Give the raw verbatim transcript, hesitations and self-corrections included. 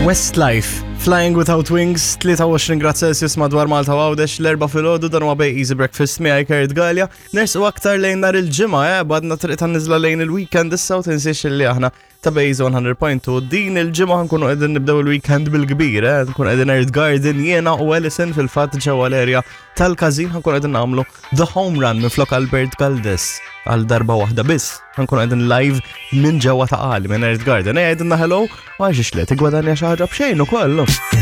Westlife, Flying Without Wings, tlieta u għoxrin grad Celsius madwar Malta u Għawdex l-erba fil-ħodu dan huwa bej Easy Breakfast miegħi Kurt Gallia. Nersu aktar lejn nhar il-ġimgħa, eh, badna triq tan-niżla lejn il-weekend issa u tinsiex li aħna ta' Base one hundred point two din il-ġimgħa nkunu qegħdin nibdew il-weekend bil-kbir, eh, nkun qegħdin Earth Garden jiena u Ellison fil-fatt ġewwa l-erja tal-każin ħankun qegħdin nagħmlu The Home Run minflok Albert Galdes għal darba waħda biss. Ħankun qegħdin live minn ġewwa ta' qali minn Earth Garden. Ejja qegħdin hello u għaxix li tigwadanja xi ħaġa b'xejn ukoll.